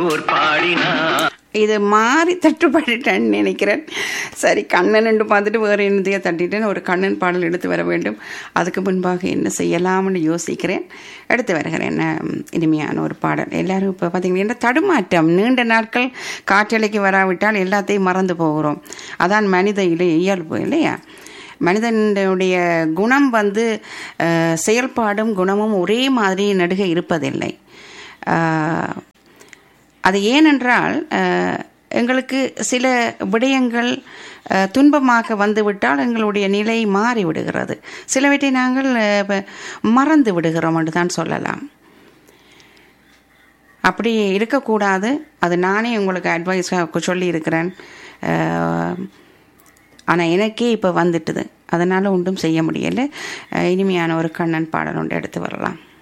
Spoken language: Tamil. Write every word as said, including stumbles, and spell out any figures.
நல்லோர் பாடினா இது மாறி தட்டுப்பட்டுட்டேன்னு நினைக்கிறேன். சரி, கண்ணன் என்று பார்த்துட்டு வேறு என்னதையோ தட்டிட்டேன். ஒரு கண்ணன் பாடல் எடுத்து வர வேண்டும். அதுக்கு முன்பாக என்ன செய்யலாம்னு யோசிக்கிறேன். எடுத்து வருகிறேன் என்ன இனிமையான ஒரு பாடல். எல்லோரும் இப்போ பார்த்திங்கன்னா தடுமாற்றம், நீண்ட நாட்கள் காற்றலைக்கு வராவிட்டால் எல்லாத்தையும் மறந்து போகிறோம். அதான் மனித இலை இயல்பு இல்லையா? மனிதனுடைய குணம் வந்து செயல்பாடும் குணமும் ஒரே மாதிரி நடுக இருப்பதில்லை. அது ஏனென்றால் எங்களுக்கு சில விடயங்கள் துன்பமாக வந்துவிட்டால் எங்களுடைய நிலை மாறிவிடுகிறது. சிலவற்றை நாங்கள் மறந்து விடுகிறோம் என்று தான் சொல்லலாம். அப்படி இருக்கக்கூடாது. அது நானே உங்களுக்கு அட்வைஸாக சொல்லியிருக்கிறேன். ஆனால் எனக்கே இப்போ வந்துட்டுது, அதனால் ஒன்றும் செய்ய முடியலை. இனிமையான ஒரு கண்ணன் பாடல் ஒன்று எடுத்து வரலாம்.